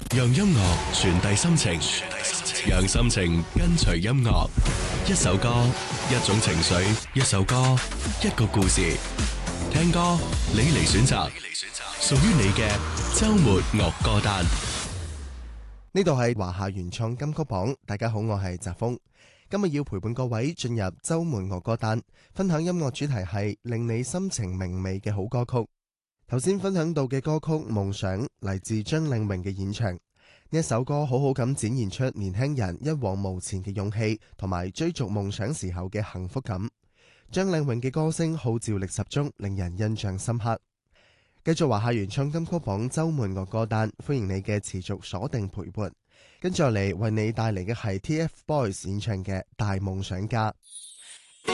讓音樂傳遞心情，讓心情跟隨音樂。一首歌，一種情緒，一首歌，一個故事。聽歌，你嚟選擇，屬於你嘅周末樂歌單。 呢度係華夏原創金曲榜，大家好，我係澤峰。今日要陪伴各位進入周末樂歌單，分享音樂主題係令你心情明媚嘅好歌曲。頭先分享到嘅歌曲《夢想》嚟自張靚穎嘅演唱，呢一首歌好好咁展現出年輕人一往無前嘅勇氣，同埋追逐夢想時候嘅幸福感。張靚穎嘅歌聲號召力十足，令人印象深刻。繼續華夏原創金曲榜周末樂歌單，歡迎你嘅持續鎖定陪伴。跟住落嚟為你帶嚟嘅係 TFBOYS 演唱嘅《大夢想家》。